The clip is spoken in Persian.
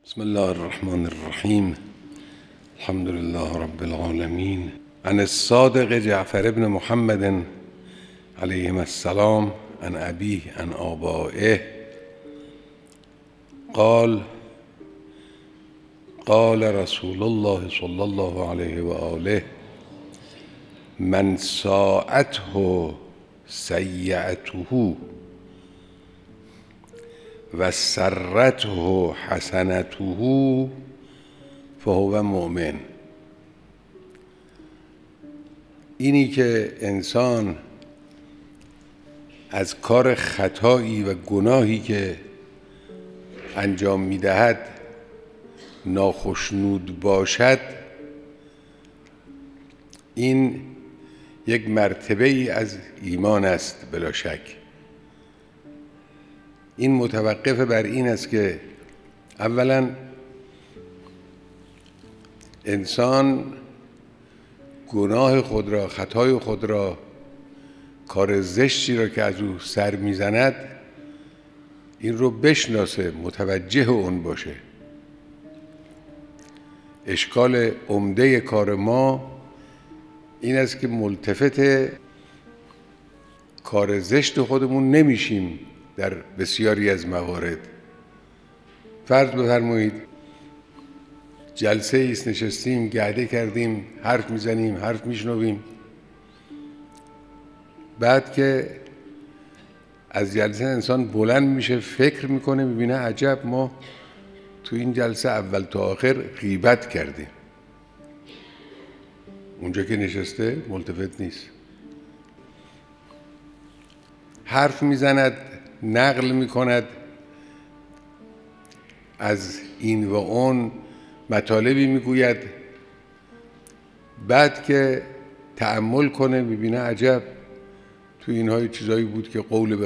بسم الله الرحمن الرحیم. الحمد لله رب العالمین. عن الصادق جعفر بن محمد علیهم السلام عن ابیه عن آبائه قال قال رسول الله صلی الله علیه و آله من ساءته سیئته و سرته حسنته فهو مؤمن. اینی که انسان از کار خطایی و گناهی که انجام می‌دهد ناخشنود باشد، این یک مرتبه ای از ایمان است بلا شک. این متوقف بر این است که اولا انسان گناه خود را، خطای خود را، کار زشتی را که از او سر میزند این رو بشناسه، متوجه اون باشه. اشکال عمده کار ما این است که ملتفت کار زشت خودمون نمیشیم. در بسیاری از موارد فرض بفرمایید جلسه ایست نشستیم، گرده کردیم، حرف میزنیم، حرف میشنویم، بعد که از جلسه انسان بلند میشه، فکر میکنه، میبینه عجب ما تو این جلسه اول تا آخر غیبت کردیم. اونجا که نشسته ملتفت نیست، حرف میزند، نقل میکند از این و اون، مطالبی میگوید، بعد که تأمل کنه میبینه عجب تو اینها چیزایی بود که قول به